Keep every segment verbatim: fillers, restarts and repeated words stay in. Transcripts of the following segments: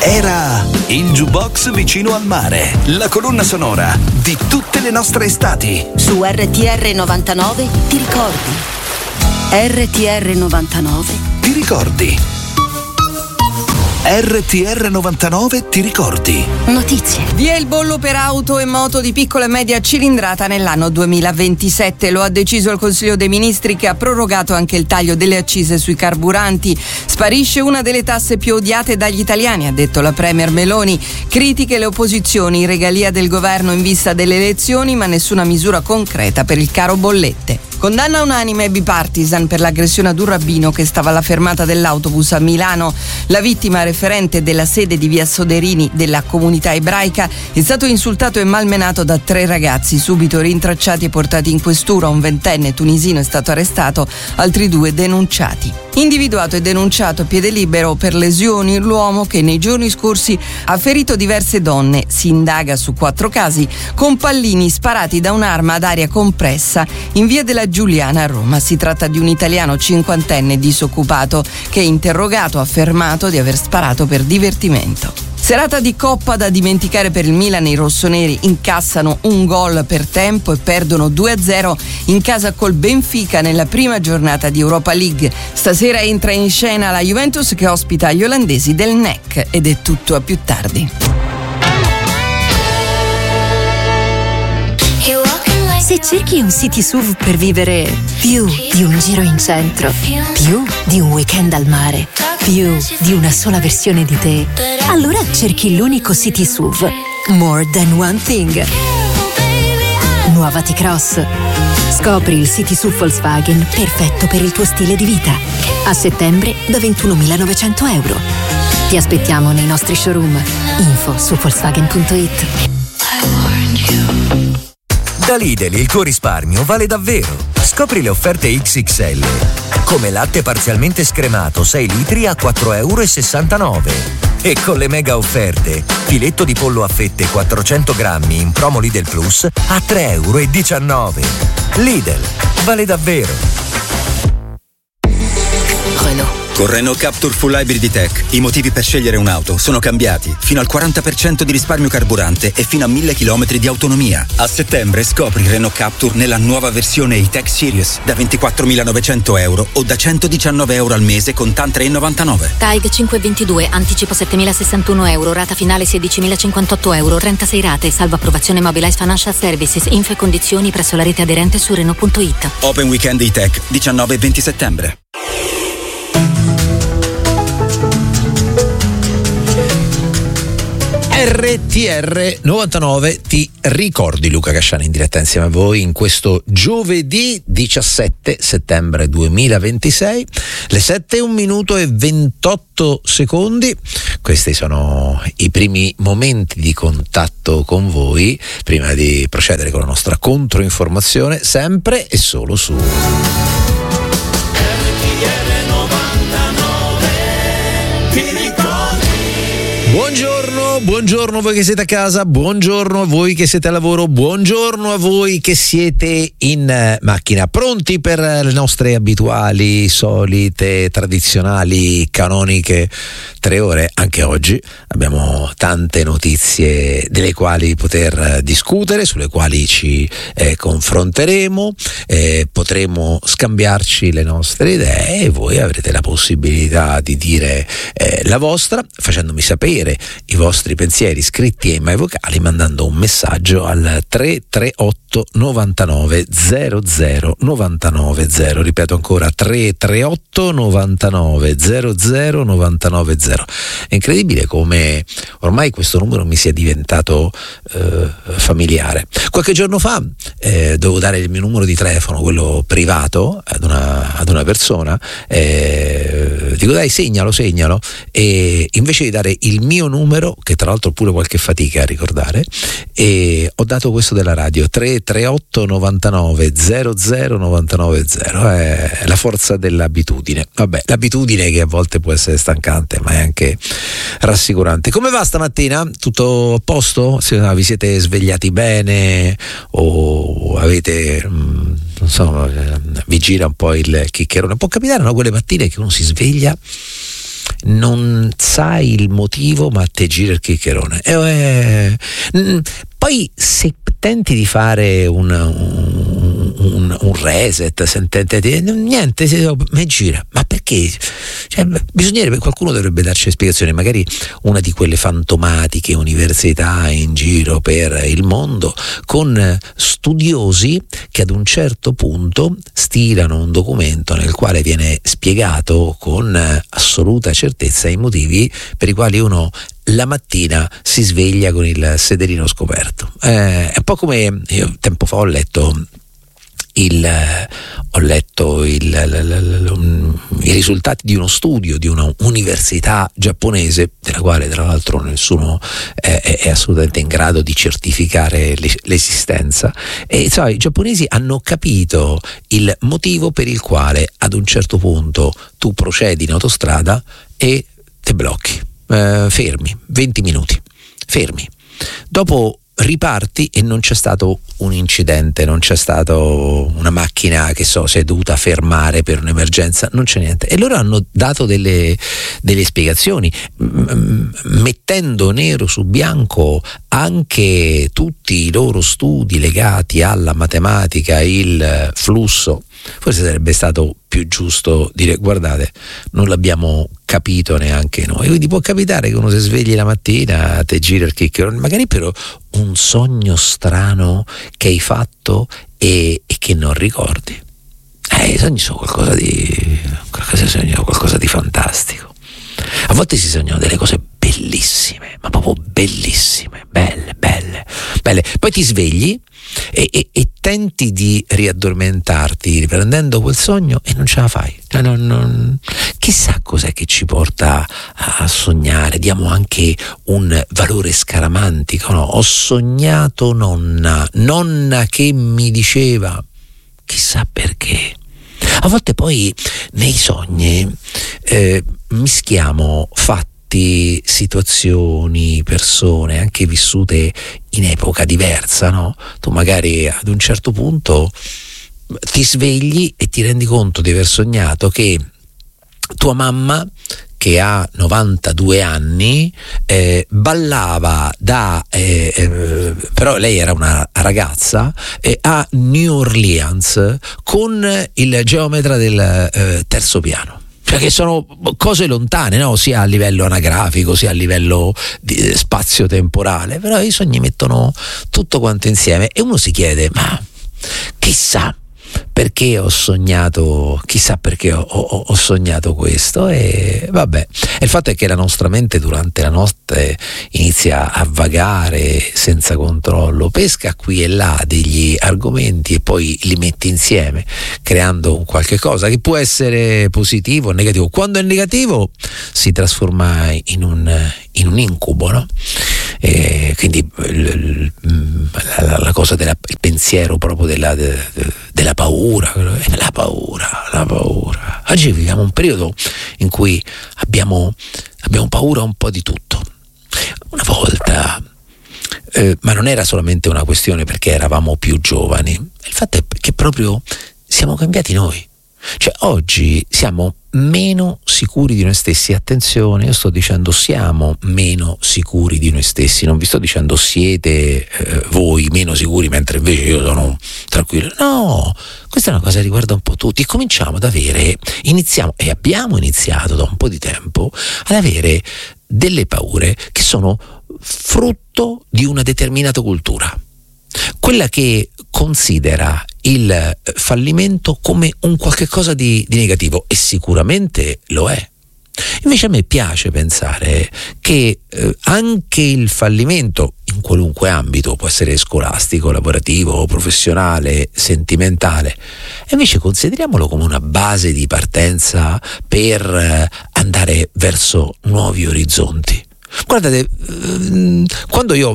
Era il jukebox vicino al mare, la colonna sonora di tutte le nostre estati. Su R T R novantanove ti ricordi? R T R novantanove Ti ricordi? R T R novantanove ti ricordi? Notizie. Via il bollo per auto e moto di piccola e media cilindrata nell'anno duemilaventisette. Lo ha deciso il Consiglio dei Ministri, che ha prorogato anche il taglio delle accise sui carburanti. Sparisce una delle tasse più odiate dagli italiani, ha detto la Premier Meloni. Critiche le opposizioni, regalia del governo in vista delle elezioni, ma nessuna misura concreta per il caro bollette. Condanna unanime e bipartisan per l'aggressione ad un rabbino che stava alla fermata dell'autobus a Milano. La vittima, referente della sede di via Soderini della comunità ebraica, è stato insultato e malmenato da tre ragazzi, subito rintracciati e portati in questura. Un ventenne tunisino è stato arrestato, altri due denunciati. Individuato e denunciato a piede libero per lesioni l'uomo che nei giorni scorsi ha ferito diverse donne. Si indaga su quattro casi con pallini sparati da un'arma ad aria compressa in via della Giuliana a Roma. Si tratta di un italiano cinquantenne disoccupato che, interrogato, ha affermato di aver sparato per divertimento. Serata di Coppa da dimenticare per il Milan. I rossoneri incassano un gol per tempo e perdono due a zero in casa col Benfica nella prima giornata di Europa League. Stasera entra in scena la Juventus che ospita gli olandesi del N E C, ed è tutto a più tardi. Se cerchi un city S U V per vivere più di un giro in centro, più di un weekend al mare, più di una sola versione di te, allora cerchi l'unico city S U V More Than One Thing. Nuova T-Cross. Scopri il city S U V Volkswagen perfetto per il tuo stile di vita. A settembre da ventunomilanovecento euro. Ti aspettiamo nei nostri showroom. Info su Volkswagen punto it. Da Lidl il tuo risparmio vale davvero. Scopri le offerte X X L. Come latte parzialmente scremato sei litri a quattro e sessantanove euro. E con le mega offerte, filetto di pollo a fette quattrocento grammi in promo Lidl Plus a tre e diciannove euro. Lidl, vale davvero. Renault. Con Renault Captur Full Hybrid Tech i motivi per scegliere un'auto sono cambiati. Fino al quaranta per cento di risparmio carburante e fino a mille chilometri di autonomia. A settembre scopri Renault Captur nella nuova versione E-Tech Series da ventiquattromilanovecento euro o da centodiciannove euro al mese con TAN tre virgola novantanove. T A I G cinque ventidue, anticipo settemilasessantuno euro, rata finale sedicimilacinquantotto euro, trentasei rate, salvo approvazione Mobilize Financial Services, info e condizioni presso la rete aderente su Renault punto it. Open Weekend E-Tech, diciannove e venti settembre. R T R novantanove ti ricordi, Luca Casciani in diretta insieme a voi in questo giovedì diciassette settembre duemilaventisei, le sette un minuto e ventotto secondi. Questi sono i primi momenti di contatto con voi prima di procedere con la nostra controinformazione, sempre e solo su Buongiorno, buongiorno a voi che siete a casa, buongiorno a voi che siete a lavoro, buongiorno a voi che siete in macchina, pronti per le nostre abituali, solite, tradizionali, canoniche tre ore. Anche oggi abbiamo tante notizie delle quali poter discutere, sulle quali ci eh, confronteremo, eh, potremo scambiarci le nostre idee e voi avrete la possibilità di dire eh, la vostra, facendomi sapere i vostri pensieri scritti e mai vocali mandando un messaggio al tre tre otto novantanove zero zero novantanove zero. Ripeto ancora tre tre otto novantanove zero zero novantanove zero. È incredibile come ormai questo numero mi sia diventato eh, familiare. Qualche giorno fa eh, dovevo dare il mio numero di telefono, quello privato, ad una, ad una persona, eh, dico dai segnalo segnalo e invece di dare il mio numero, che tra l'altro ho pure qualche fatica a ricordare, e ho dato questo della radio, tre tre otto novantanove zero zero novantanove zero. È la forza dell'abitudine. Vabbè, l'abitudine che a volte può essere stancante ma è anche rassicurante. Come va stamattina? Tutto a posto? Se vi siete svegliati bene o avete mh, non so, vi gira un po' il chiccherone? Può capitare, no? Quelle mattine che uno si sveglia non sai il motivo, ma te gira il chiccherone. E, eh, poi se tenti di fare un, un, un, un reset, sentente, niente, mi gira. Ma perché? Cioè, bisognerebbe, qualcuno dovrebbe darci spiegazioni, magari una di quelle fantomatiche università in giro per il mondo, con studiosi che ad un certo punto stilano un documento nel quale viene spiegato con assoluta certezza i motivi per i quali uno la mattina si sveglia con il sederino scoperto. Eh, è un po' come io tempo fa ho letto il ho letto il, il, il, i risultati di uno studio di una università giapponese, della quale tra l'altro nessuno è, è assolutamente in grado di certificare l'esistenza, e insomma, i giapponesi hanno capito il motivo per il quale ad un certo punto tu procedi in autostrada e ti blocchi. Uh, fermi, venti minuti, fermi. Dopo riparti e non c'è stato un incidente, non c'è stato una macchina che so si è dovuta fermare per un'emergenza, non c'è niente. E loro hanno dato delle, delle spiegazioni, m- mettendo nero su bianco anche tutti i loro studi legati alla matematica, il flusso. Forse sarebbe stato più giusto dire: guardate, non l'abbiamo capito neanche noi. Quindi può capitare che uno si svegli la mattina, te gira il chiccherone, magari per un sogno strano che hai fatto e, e che non ricordi. Eh, i sogni sono qualcosa di qualcosa, sogno, qualcosa di fantastico. A volte si sognano delle cose bellissime, ma proprio bellissime, belle, belle, belle. Poi ti svegli e, e, e tenti di riaddormentarti riprendendo quel sogno e non ce la fai. Non, non, chissà cos'è che ci porta a sognare. Diamo anche un valore scaramantico, no? Ho sognato nonna, nonna che mi diceva, chissà perché. A volte poi nei sogni eh, mischiamo fatti, situazioni, persone anche vissute in epoca diversa, no? Tu magari ad un certo punto ti svegli e ti rendi conto di aver sognato che tua mamma, che ha novantadue anni, eh, ballava da eh, eh, però lei era una ragazza eh, a New Orleans con il geometra del eh, terzo piano. Cioè che sono cose lontane, no? Sia a livello anagrafico sia a livello di spazio-temporale, però i sogni mettono tutto quanto insieme e uno si chiede: ma chissà perché ho sognato, chissà perché ho, ho, ho sognato questo. E vabbè, e il fatto è che la nostra mente durante la notte inizia a vagare senza controllo, pesca qui e là degli argomenti e poi li mette insieme creando un qualche cosa che può essere positivo o negativo. Quando è negativo si trasforma in un, in un incubo, no? E quindi la, la cosa del pensiero proprio della, de, de, della paura, la paura, la paura. Oggi viviamo un periodo in cui abbiamo, abbiamo paura un po' di tutto. Una volta, eh, ma non era solamente una questione perché eravamo più giovani, il fatto è che proprio siamo cambiati noi. Cioè oggi siamo meno sicuri di noi stessi. Attenzione, io sto dicendo siamo meno sicuri di noi stessi, non vi sto dicendo siete eh, voi meno sicuri mentre invece io sono tranquillo. No, questa è una cosa che riguarda un po' tutti. Cominciamo ad avere, iniziamo e abbiamo iniziato da un po' di tempo ad avere delle paure che sono frutto di una determinata cultura, quella che considera il fallimento come un qualche cosa di, di negativo, e sicuramente lo è. Invece a me piace pensare che eh, anche il fallimento in qualunque ambito, può essere scolastico, lavorativo, professionale, sentimentale, invece consideriamolo come una base di partenza per eh, andare verso nuovi orizzonti. Guardate, eh, quando io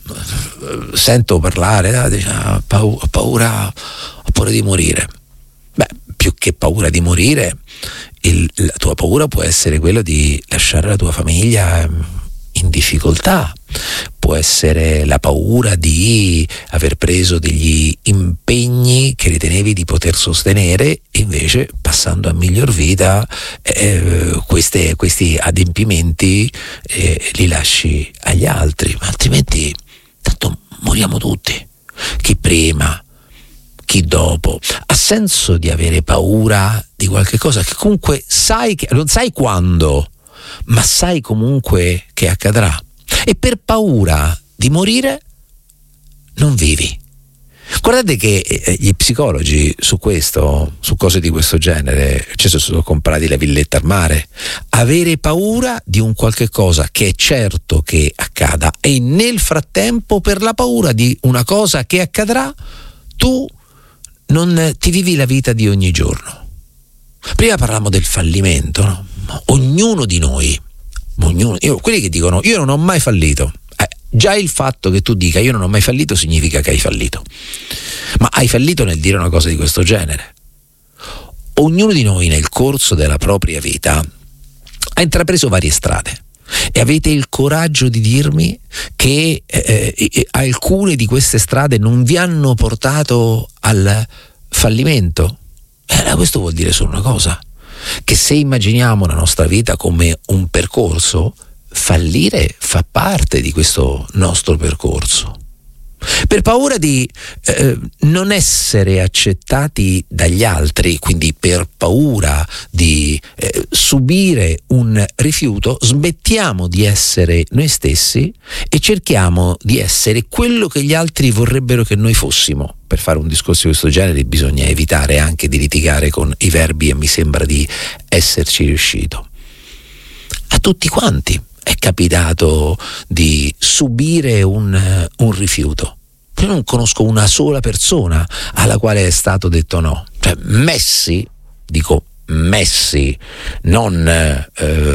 sento parlare, ah, dice, ah, paura, paura, ho paura di morire. Beh, più che paura di morire, il, la tua paura può essere quella di lasciare la tua famiglia in difficoltà, può può essere la paura di aver preso degli impegni che ritenevi di poter sostenere e invece, passando a miglior vita, eh, queste, questi adempimenti eh, li lasci agli altri, ma altrimenti tanto moriamo tutti, chi prima, chi dopo. Ha senso di avere paura di qualche cosa che comunque sai che non sai quando, ma sai comunque che accadrà. E per paura di morire non vivi. Guardate che eh, gli psicologi su questo, su cose di questo genere, ci sono comprati la villetta al mare. Avere paura di un qualche cosa che è certo che accada, e nel frattempo, per la paura di una cosa che accadrà, tu non ti vivi la vita di ogni giorno. Prima parlavamo del fallimento, no? Ognuno di noi, ognuno, io, quelli che dicono io non ho mai fallito, eh, già il fatto che tu dica io non ho mai fallito significa che hai fallito. Ma hai fallito nel dire una cosa di questo genere. Ognuno di noi nel corso della propria vita ha intrapreso varie strade e avete il coraggio di dirmi che eh, eh, alcune di queste strade non vi hanno portato al fallimento. Eh, questo vuol dire solo una cosa, che se immaginiamo la nostra vita come un percorso, fallire fa parte di questo nostro percorso. Per paura di eh, non essere accettati dagli altri, quindi per paura di eh, subire un rifiuto, smettiamo di essere noi stessi e cerchiamo di essere quello che gli altri vorrebbero che noi fossimo. Per fare un discorso di questo genere bisogna evitare anche di litigare con i verbi, e mi sembra di esserci riuscito. A tutti quanti è capitato di subire un, un rifiuto. Io non conosco una sola persona alla quale è stato detto no. Cioè Messi, dico Messi, non eh,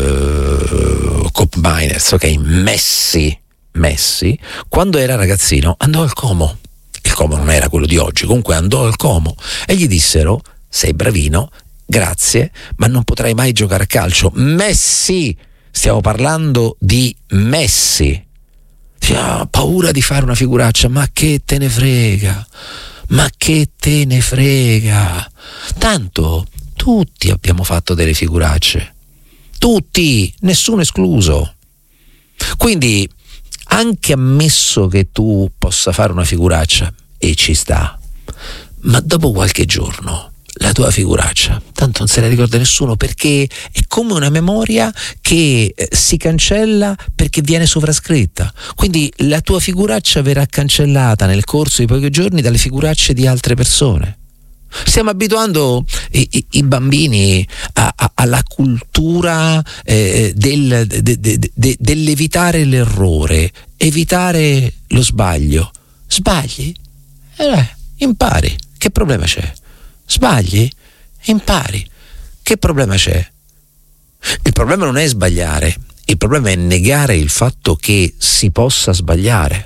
Kopp Miners, ok? Messi, Messi, quando era ragazzino andò al Como. Il Como non era quello di oggi, comunque andò al Como e gli dissero: sei bravino, grazie, ma non potrai mai giocare a calcio. Messi, stiamo parlando di Messi. Ha paura di fare una figuraccia, ma che te ne frega, ma che te ne frega. Tanto tutti abbiamo fatto delle figuracce, tutti, nessuno escluso. Quindi, anche ammesso che tu possa fare una figuraccia, e ci sta, ma dopo qualche giorno la tua figuraccia tanto non se la ricorda nessuno, perché è come una memoria che eh, si cancella perché viene sovrascritta. Quindi la tua figuraccia verrà cancellata nel corso di pochi giorni dalle figuracce di altre persone. Stiamo abituando i, i, i bambini a, a, alla cultura eh, del, de, de, de, dell'evitare l'errore, evitare lo sbaglio. Sbagli? Eh, impari. Che problema c'è? Sbagli? Impari. Che problema c'è? Il problema non è sbagliare, il problema è negare il fatto che si possa sbagliare.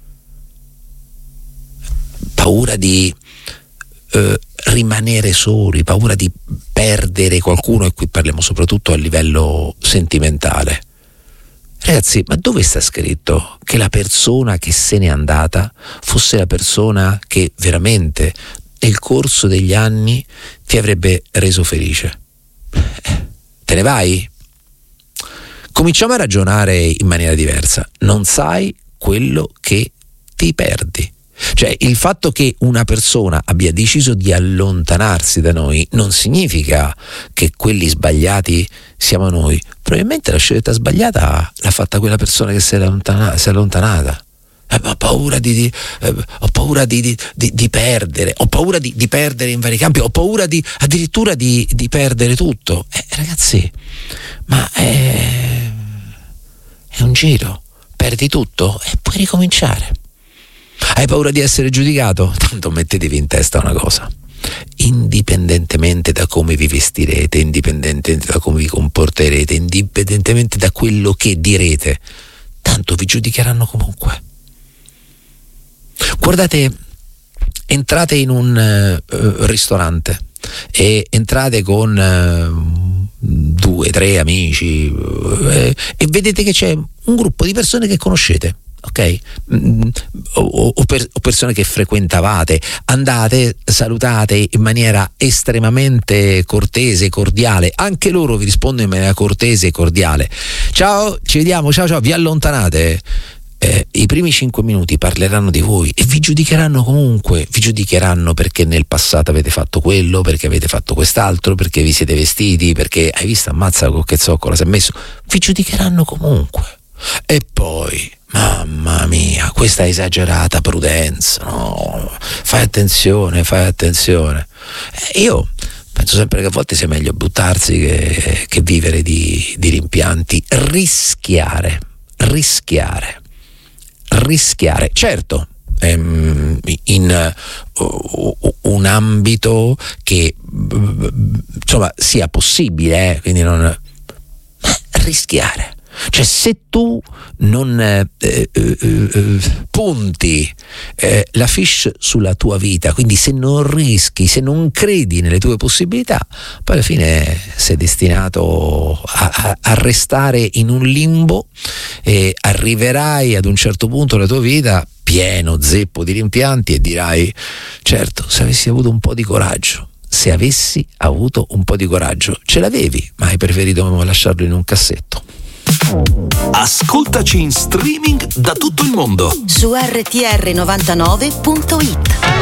Paura di eh, rimanere soli, paura di perdere qualcuno, e qui parliamo soprattutto a livello sentimentale. Ragazzi, ma dove sta scritto che la persona che se n'è andata fosse la persona che veramente nel corso degli anni ti avrebbe reso felice? Eh, te ne vai? Cominciamo a ragionare in maniera diversa. Non sai quello che ti perdi. Cioè, il fatto che una persona abbia deciso di allontanarsi da noi non significa che quelli sbagliati siamo noi. Probabilmente la scelta sbagliata l'ha fatta quella persona che si è allontanata. Si è allontanata. Eh, ho paura di, di eh, ho paura di, di, di, di perdere, ho paura di, di perdere in vari campi, ho paura di addirittura di, di perdere tutto. Eh, ragazzi, ma è, è un giro, perdi tutto e puoi ricominciare. Hai paura di essere giudicato? Tanto mettetevi in testa una cosa: indipendentemente da come vi vestirete, indipendentemente da come vi comporterete, indipendentemente da quello che direte, tanto vi giudicheranno comunque. Guardate, entrate in un uh, ristorante e entrate con uh, due, tre amici uh, e vedete che c'è un gruppo di persone che conoscete ok? O, o, per, o persone che frequentavate, andate, salutate in maniera estremamente cortese, cordiale, anche loro vi rispondono in maniera cortese e cordiale. Ciao, ci vediamo, ciao ciao, vi allontanate. Eh, i primi cinque minuti parleranno di voi e vi giudicheranno comunque, vi giudicheranno perché nel passato avete fatto quello, perché avete fatto quest'altro, perché vi siete vestiti, perché hai visto, ammazza con che zoccola si è messo, vi giudicheranno comunque. E poi, mamma mia, questa esagerata prudenza, no, fai attenzione, fai attenzione. Eh, io penso sempre che a volte sia meglio buttarsi che, che vivere di, di rimpianti, rischiare, rischiare. rischiare, certo, ehm, in uh, un ambito che insomma sia possibile, eh, quindi non eh, rischiare. Cioè, se tu non eh, eh, eh, punti eh, la fish sulla tua vita, quindi se non rischi, se non credi nelle tue possibilità, poi alla fine sei destinato a, a, a restare in un limbo e arriverai ad un certo punto della tua vita pieno zeppo di rimpianti e dirai: certo, se avessi avuto un po' di coraggio, se avessi avuto un po' di coraggio, ce l'avevi, ma hai preferito lasciarlo in un cassetto. Ascoltaci in streaming da tutto il mondo su erre ti erre novantanove punto it.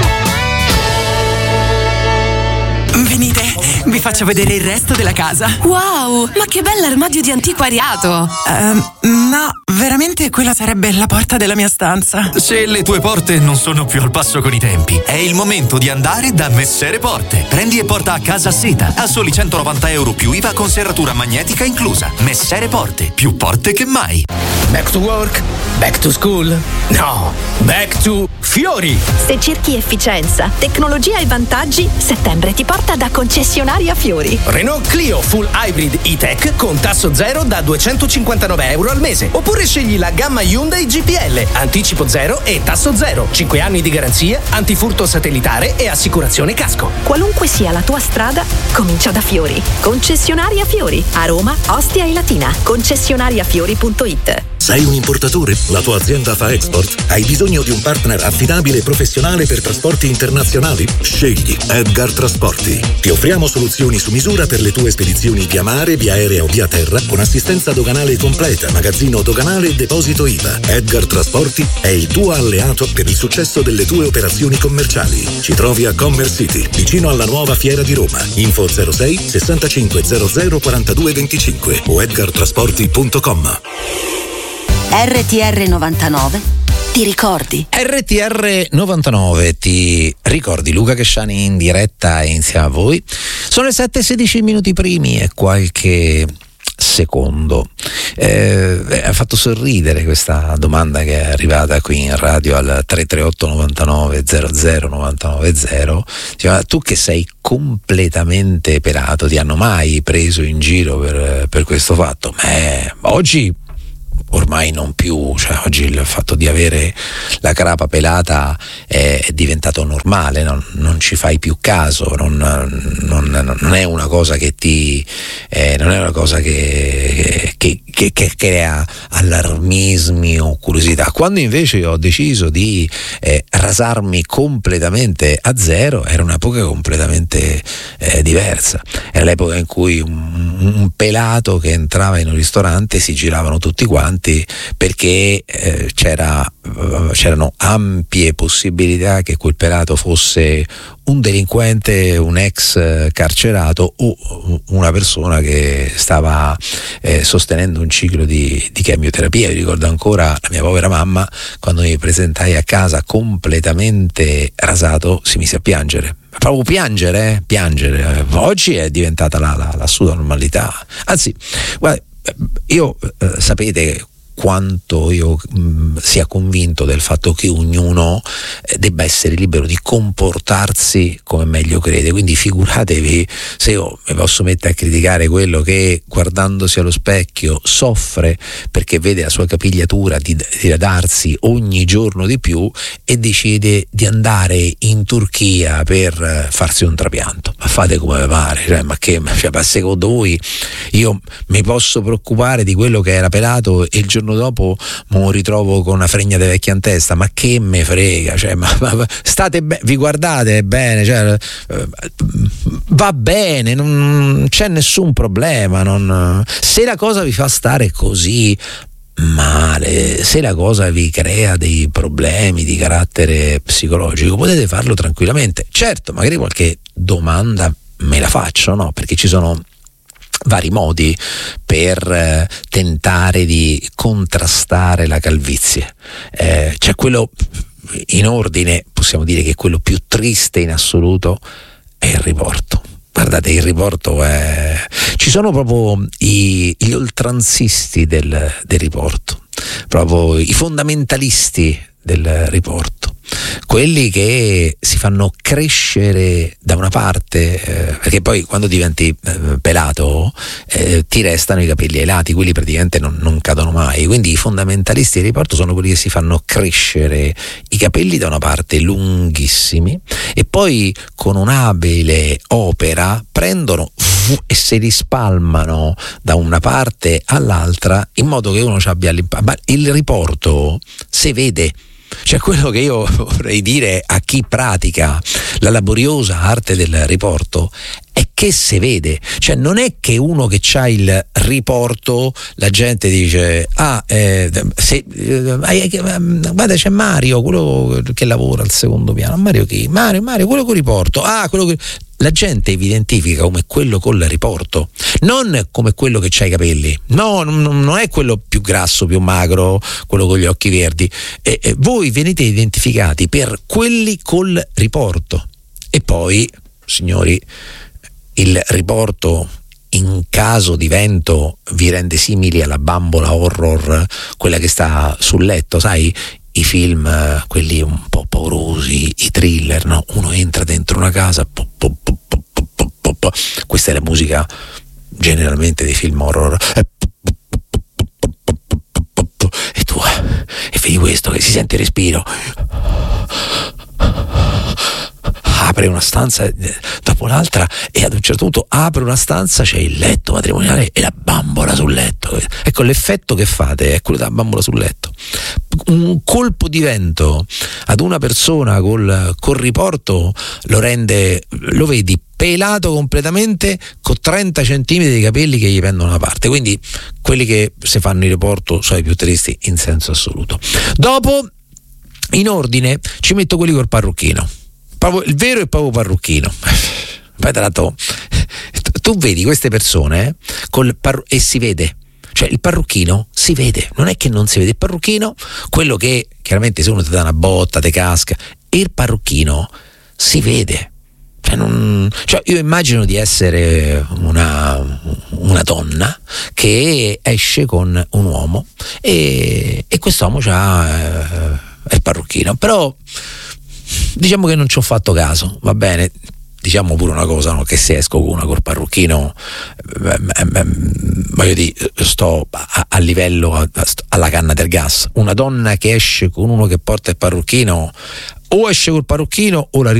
Venite, vi faccio vedere il resto della casa. Wow, ma che bell'armadio di antiquariato! Uh, no, veramente quella sarebbe la porta della mia stanza. Se le tue porte non sono più al passo con i tempi, è il momento di andare da Messere Porte. Prendi e porta a casa seta a soli centonovanta euro più I V A con serratura magnetica inclusa. Messere Porte, più porte che mai. Back to work? Back to school? No, back to Fiori! Se cerchi efficienza, tecnologia e vantaggi, settembre ti porta da concessionaria Fiori. Renault Clio Full Hybrid E-Tech con tasso zero da duecentocinquantanove euro al mese. Oppure scegli la gamma Hyundai G P L, anticipo zero e tasso zero, cinque anni di garanzia, antifurto satellitare e assicurazione casco. Qualunque sia la tua strada, comincia da Fiori. Concessionaria Fiori, a Roma, Ostia e Latina. concessionariafiori punto it. Sei un importatore? La tua azienda fa export? Hai bisogno di un partner affidabile e professionale per trasporti internazionali? Scegli Edgar Trasporti. Ti offriamo soluzioni su misura per le tue spedizioni via mare, via aerea o via terra, con assistenza doganale completa, magazzino doganale e deposito I V A. Edgar Trasporti è il tuo alleato per il successo delle tue operazioni commerciali. Ci trovi a Commerce City, vicino alla nuova fiera di Roma. Info zero sei sessantacinque zero zero quarantadue venticinque o edgar trasporti punto com. erre ti erre novantanove ti ricordi? erre ti erre novantanove ti ricordi? Luca Cresciani in diretta insieme a voi. Sono le sette e sedici minuti primi e qualche secondo. Eh, ha fatto sorridere questa domanda che è arrivata qui in radio al tre tre otto novantanove zero zero novantanove zero. Diceva: tu che sei completamente pelato, ti hanno mai preso in giro per, per questo fatto? Beh, oggi ormai non più, cioè oggi il fatto di avere la crapa pelata è, è diventato normale, non, non ci fai più caso, non, non, non è una cosa che ti eh, non è una cosa che, che, che, che crea allarmismi o curiosità. Quando invece ho deciso di eh, rasarmi completamente a zero, era un'epoca completamente eh, diversa. Era l'epoca in cui un, un pelato che entrava in un ristorante si giravano tutti quanti, perché eh, c'era, c'erano ampie possibilità che quel pelato fosse un delinquente, un ex carcerato o una persona che stava eh, sostenendo un ciclo di, di chemioterapia. Io ricordo ancora la mia povera mamma, quando mi presentai a casa completamente rasato, si mise a piangere. Proprio piangere, eh? piangere. Oggi è diventata la, la, la sua normalità. Anzi, guarda, io eh, sapete quanto io mh, sia convinto del fatto che ognuno eh, debba essere libero di comportarsi come meglio crede. Quindi figuratevi se io mi posso mettere a criticare quello che, guardandosi allo specchio, soffre perché vede la sua capigliatura diradarsi ogni giorno di più e decide di andare in Turchia per farsi un trapianto. Ma fate come vi pare, cioè, ma che cioè, ma secondo voi io mi posso preoccupare di quello che era pelato e il giorno giorno dopo mi ritrovo con una fregna di vecchia in testa, ma che me frega, cioè, ma, ma state be- vi guardate bene, cioè, va bene, non c'è nessun problema, non, se la cosa vi fa stare così male, se la cosa vi crea dei problemi di carattere psicologico, potete farlo tranquillamente. Certo, magari qualche domanda me la faccio, no? Perché ci sono vari modi per eh, tentare di contrastare la calvizie. Eh, c'è quello in ordine, possiamo dire che quello più triste in assoluto è il riporto. Guardate, il riporto è... ci sono proprio i, gli oltranzisti del, del riporto, proprio i fondamentalisti del riporto, quelli che si fanno crescere da una parte, eh, perché poi quando diventi eh, pelato eh, ti restano i capelli ai lati, quelli praticamente non, non cadono mai, quindi i fondamentalisti del riporto sono quelli che si fanno crescere i capelli da una parte lunghissimi e poi con un'abile opera prendono e se li spalmano da una parte all'altra in modo che uno ci abbia l'impatto. Ma il riporto si vede. Cioè, quello che io vorrei dire a chi pratica la laboriosa arte del riporto è che si vede, cioè non è che uno che c'ha il riporto la gente dice ah eh, se, eh, guarda c'è Mario, quello che lavora al secondo piano. Mario chi? Mario, Mario, quello con riporto, ah quello che... La gente vi identifica come quello col riporto, non come quello che c'ha i capelli, no, non, non è quello più grasso, più magro, quello con gli occhi verdi, e, e voi venite identificati per quelli col riporto. E poi, signori, il riporto in caso di vento vi rende simili alla bambola horror, quella che sta sul letto, sai? I film, quelli un po' paurosi, i thriller, no? Uno entra dentro una casa, po, po, po, po, po, po, po. Questa è la musica generalmente dei film horror, e tu e vedi questo che si sente il respiro, apre una stanza dopo l'altra e ad un certo punto apre una stanza, c'è il letto matrimoniale e la bambola sul letto. Ecco, l'effetto che fate è quello della bambola sul letto. Un colpo di vento ad una persona col, col riporto lo rende, lo vedi pelato completamente con trenta centimetri di capelli che gli pendono da parte. Quindi quelli che si fanno il riporto sono i più tristi in senso assoluto. Dopo, in ordine, ci metto quelli col parrucchino, proprio il vero e proprio parrucchino. Poi tra l'altro tu vedi queste persone col parru- e si vede, cioè il parrucchino si vede, non è che non si vede il parrucchino, quello che chiaramente se uno ti dà una botta te casca, e il parrucchino si vede. Cioè, non, cioè io immagino di essere una, una donna che esce con un uomo e, e quest'uomo c'ha eh, il parrucchino, però diciamo che non ci ho fatto caso, va bene. Diciamo pure una cosa, no? Che se esco con una col parrucchino, voglio dire, sto a, a livello a, a, alla canna del gas. Una donna che esce con uno che porta il parrucchino o esce col parrucchino o la